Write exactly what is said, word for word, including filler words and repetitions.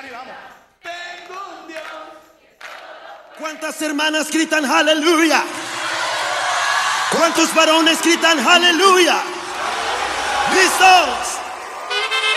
escenario y vamos. Tengo un Dios. ¿Cuántas hermanas gritan aleluya? ¿Cuántos varones gritan aleluya? ¡Listos!